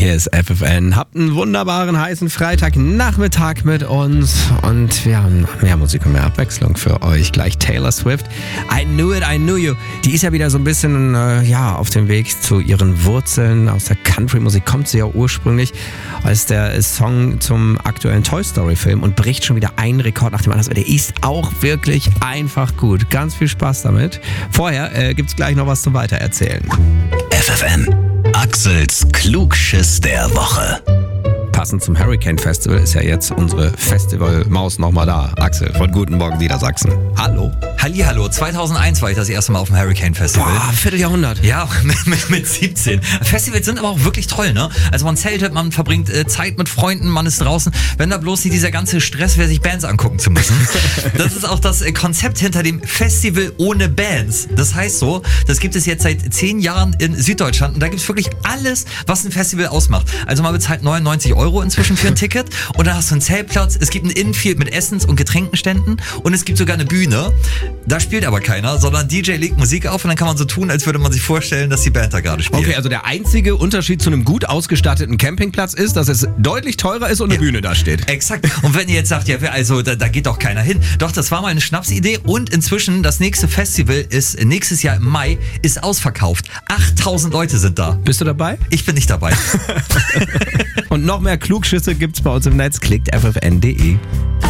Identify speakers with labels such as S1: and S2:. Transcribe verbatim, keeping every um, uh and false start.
S1: Hier ist F F N. Habt einen wunderbaren, heißen Freitagnachmittag mit uns und wir haben mehr Musik und mehr Abwechslung für euch. Gleich Taylor Swift. I Knew It, I Knew You. Die ist ja wieder so ein bisschen äh, ja, auf dem Weg zu ihren Wurzeln. Aus der Country-Musik kommt sie ja ursprünglich als der Song zum aktuellen Toy Story-Film und bricht schon wieder einen Rekord nach dem anderen. Der ist auch wirklich einfach gut. Ganz viel Spaß damit. Vorher äh, gibt's gleich noch was zum Weitererzählen.
S2: F F M. Axels Klugschiss der Woche.
S1: Passend zum Hurricane Festival ist ja jetzt unsere Festivalmaus nochmal da. Axel von Guten Morgen Niedersachsen. Hallo.
S3: Hallihallo, zweitausendeins war ich das erste Mal auf dem Hurricane Festival.
S1: Boah, Vierteljahrhundert.
S3: Ja, mit, mit, mit siebzehn. Festivals sind aber auch wirklich toll, ne? Also man zeltet, man verbringt äh, Zeit mit Freunden, man ist draußen. Wenn da bloß nicht dieser ganze Stress wäre, sich Bands angucken zu müssen. Das ist auch das äh, Konzept hinter dem Festival ohne Bands. Das heißt so, das gibt es jetzt seit zehn Jahren in Süddeutschland und da gibt es wirklich alles, was ein Festival ausmacht. Also man bezahlt neunundneunzig Euro inzwischen für ein Ticket und dann hast du einen Zeltplatz, es gibt ein Infield mit Essens- und Getränkenständen und es gibt sogar eine Bühne. Da spielt aber keiner, sondern D J legt Musik auf und dann kann man so tun, als würde man sich vorstellen, dass die Band da gerade spielt.
S1: Okay, also der einzige Unterschied zu einem gut ausgestatteten Campingplatz ist, dass es deutlich teurer ist und eine
S3: Ja,
S1: Bühne da steht.
S3: Exakt. Und wenn ihr jetzt sagt, ja, also da, da geht doch keiner hin. Doch, das war mal eine Schnapsidee und inzwischen das nächste Festival ist nächstes Jahr im Mai, ist ausverkauft. achttausend Leute sind da.
S1: Bist du dabei?
S3: Ich bin nicht dabei.
S1: Und noch mehr Klugschüsse gibt's bei uns im Netz. Klickt f f n punkt d e.